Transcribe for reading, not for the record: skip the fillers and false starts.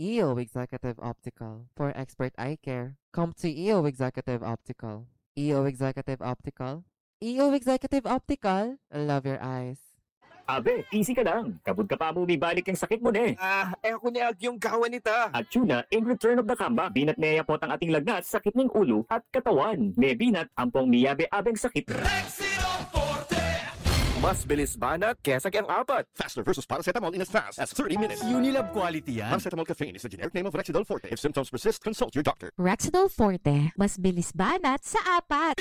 EO Executive Optical. For expert eye care, come to EO Executive Optical. EO Executive Optical. EO Executive Optical. Love your eyes. Abe, easy ka lang. Kabud ka pa mo bibalik ang sakit mo ne. Ako ni yung kawan nita. At tuna, in return of the comeback, binat neyapot ang ating lagnat, sakit ng ulo at katawan. May binat, ampong miyabe-abeng sakit. Rexidol Forte! Mas bilis banat kesa ang apat. Faster versus paracetamol in as fast as 30 minutes. Unilab quality yan. Paracetamol caffeine is the generic name of Rexidol Forte. If symptoms persist, consult your doctor. Rexidol Forte, mas bilis banat sa apat.